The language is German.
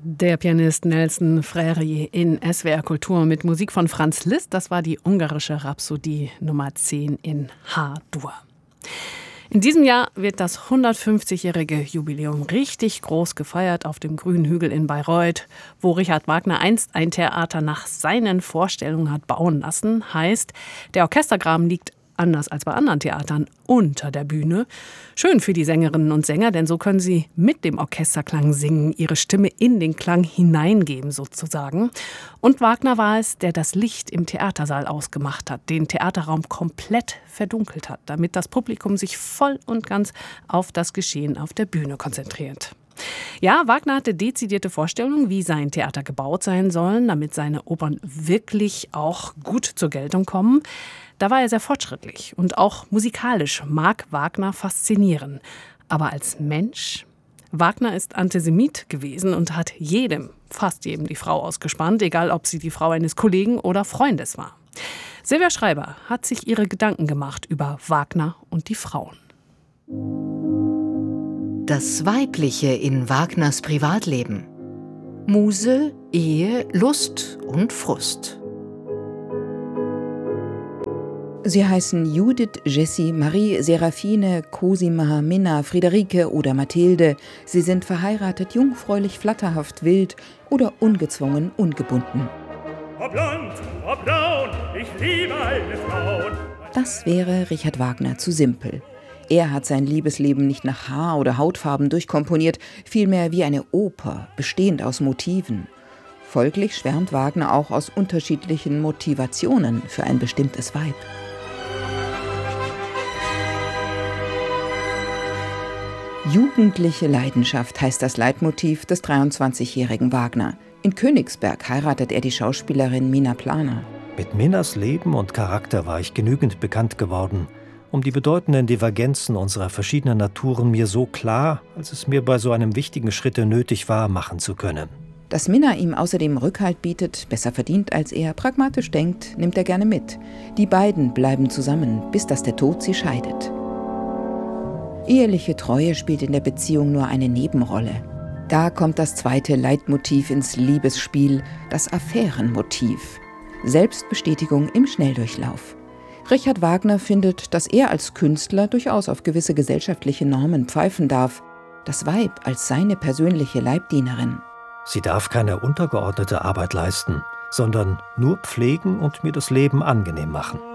Der Pianist Nelson Frère in SWR Kultur mit Musik von Franz Liszt. Das war die ungarische Rhapsodie Nummer 10 in H-Dur. In diesem Jahr wird das 150-jährige Jubiläum richtig groß gefeiert auf dem Grünen Hügel in Bayreuth, wo Richard Wagner einst ein Theater nach seinen Vorstellungen hat bauen lassen. Heißt, der Orchestergraben liegt anders als bei anderen Theatern unter der Bühne. Schön für die Sängerinnen und Sänger, denn so können sie mit dem Orchesterklang singen, ihre Stimme in den Klang hineingeben sozusagen. Und Wagner war es, der das Licht im Theatersaal ausgemacht hat, den Theaterraum komplett verdunkelt hat, damit das Publikum sich voll und ganz auf das Geschehen auf der Bühne konzentriert. Ja, Wagner hatte dezidierte Vorstellungen, wie sein Theater gebaut sein sollen, damit seine Opern wirklich auch gut zur Geltung kommen. Da war er sehr fortschrittlich und auch musikalisch mag Wagner faszinieren. Aber als Mensch? Wagner ist Antisemit gewesen und hat fast jedem die Frau ausgespannt, egal ob sie die Frau eines Kollegen oder Freundes war. Silvia Schreiber hat sich ihre Gedanken gemacht über Wagner und die Frauen. Das Weibliche in Wagners Privatleben. Muse, Ehe, Lust und Frust. Sie heißen Judith, Jessie, Marie, Seraphine, Cosima, Minna, Friederike oder Mathilde. Sie sind verheiratet, jungfräulich, flatterhaft, wild oder ungezwungen, ungebunden. Ob blond, ob braun, ich liebe alle Frauen. Das wäre Richard Wagner zu simpel. Er hat sein Liebesleben nicht nach Haar- oder Hautfarben durchkomponiert, vielmehr wie eine Oper, bestehend aus Motiven. Folglich schwärmt Wagner auch aus unterschiedlichen Motivationen für ein bestimmtes Weib. Jugendliche Leidenschaft heißt das Leitmotiv des 23-jährigen Wagner. In Königsberg heiratet er die Schauspielerin Mina Planer. Mit Minnas Leben und Charakter war ich genügend bekannt geworden, um die bedeutenden Divergenzen unserer verschiedenen Naturen mir so klar, als es mir bei so einem wichtigen Schritte nötig war, machen zu können. Dass Minna ihm außerdem Rückhalt bietet, besser verdient als er, pragmatisch denkt, nimmt er gerne mit. Die beiden bleiben zusammen, bis dass der Tod sie scheidet. Eheliche Treue spielt in der Beziehung nur eine Nebenrolle. Da kommt das zweite Leitmotiv ins Liebesspiel, das Affärenmotiv. Selbstbestätigung im Schnelldurchlauf. Richard Wagner findet, dass er als Künstler durchaus auf gewisse gesellschaftliche Normen pfeifen darf. Das Weib als seine persönliche Leibdienerin. Sie darf keine untergeordnete Arbeit leisten, sondern nur pflegen und mir das Leben angenehm machen.